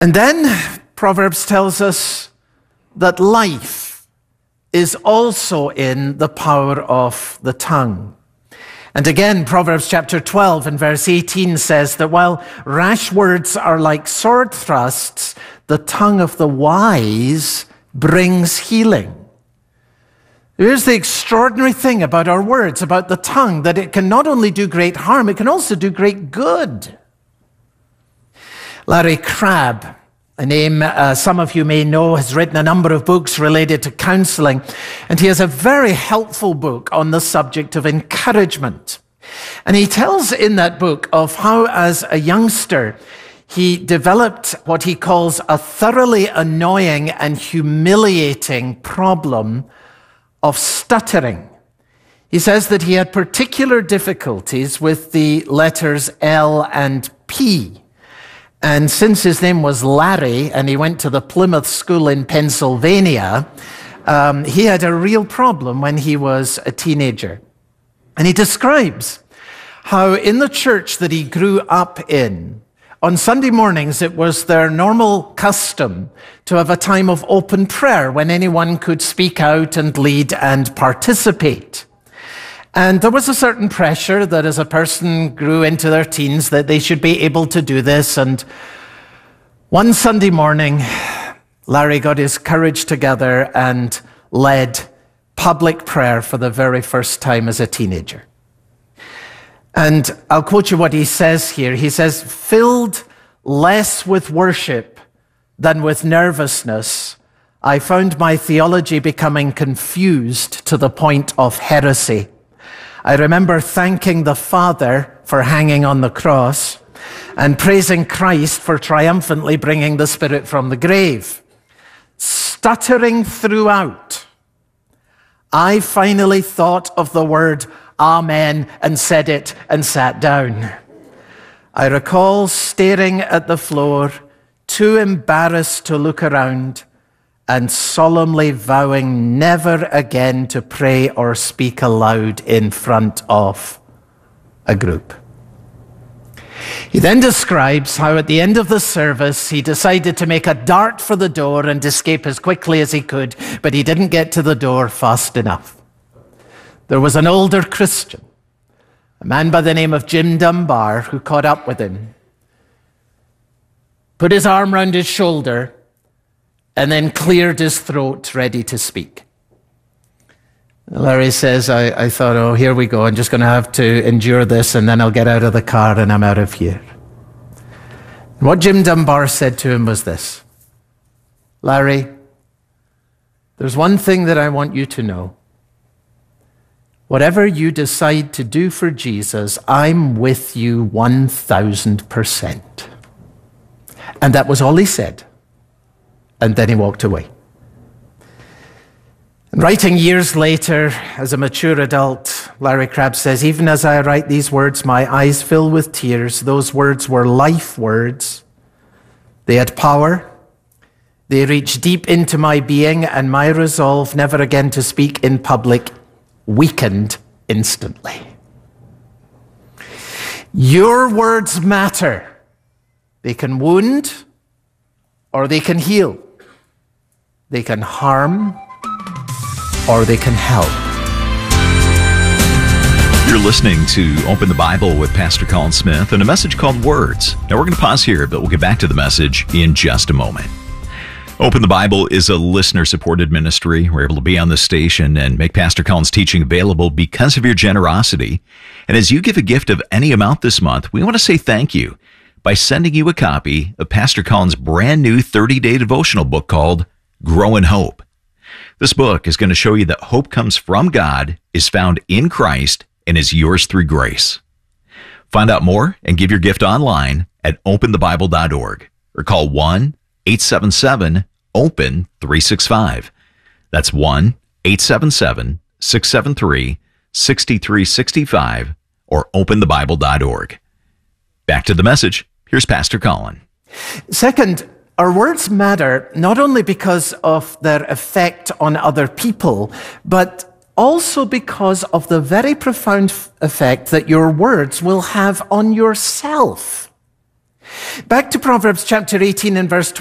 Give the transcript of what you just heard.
And then Proverbs tells us that life is also in the power of the tongue. And again, Proverbs chapter 12 and verse 18 says that while rash words are like sword thrusts, the tongue of the wise brings healing. Here's the extraordinary thing about our words, about the tongue, that it can not only do great harm, it can also do great good. Larry Crabb, a name some of you may know, has written a number of books related to counseling, and he has a very helpful book on the subject of encouragement. And he tells in that book of how, as a youngster, he developed what he calls a thoroughly annoying and humiliating problem of stuttering. He says that he had particular difficulties with the letters L and P. And since his name was Larry and he went to the Plymouth School in Pennsylvania, he had a real problem when he was a teenager. And he describes how in the church that he grew up in, on Sunday mornings, it was their normal custom to have a time of open prayer when anyone could speak out and lead and participate. And there was a certain pressure that as a person grew into their teens that they should be able to do this. And one Sunday morning, Larry got his courage together and led public prayer for the very first time as a teenager. And I'll quote you what he says here. He says, "Filled less with worship than with nervousness, I found my theology becoming confused to the point of heresy. I remember thanking the Father for hanging on the cross and praising Christ for triumphantly bringing the Spirit from the grave. Stuttering throughout, I finally thought of the word Amen and said it and sat down. I recall staring at the floor, too embarrassed to look around, and solemnly vowing never again to pray or speak aloud in front of a group." He then describes how at the end of the service, he decided to make a dart for the door and escape as quickly as he could, but he didn't get to the door fast enough. There was an older Christian, a man by the name of Jim Dunbar, who caught up with him, put his arm round his shoulder, and then cleared his throat, ready to speak. Larry says, I thought, oh, here we go. I'm just going to have to endure this, and then I'll get out of the car and I'm out of here. And what Jim Dunbar said to him was this: "Larry, there's one thing that I want you to know. Whatever you decide to do for Jesus, I'm with you 1,000%. And that was all he said. And then he walked away. And writing years later, as a mature adult, Larry Crabb says, "Even as I write these words, my eyes fill with tears. Those words were life words. They had power. They reached deep into my being, and my resolve never again to speak in public weakened instantly." Your words matter. They can wound or they can heal. They can harm or they can help. You're listening to Open the Bible with Pastor Colin Smith and a message called Words. Now we're going to pause here, but we'll get back to the message in just a moment. Open the Bible is a listener-supported ministry. We're able to be on the station and make Pastor Colin's teaching available because of your generosity. And as you give a gift of any amount this month, we want to say thank you by sending you a copy of Pastor Colin's brand new 30-day devotional book called Grow in Hope. This book is going to show you that hope comes from God, is found in Christ, and is yours through grace. Find out more and give your gift online at openthebible.org or call 1-877-OPEN-365. That's 1-877-673-6365 or openthebible.org. Back to the message. Here's Pastor Colin. Second, our words matter not only because of their effect on other people, but also because of the very profound effect that your words will have on yourself. Back to Proverbs chapter 18 and verse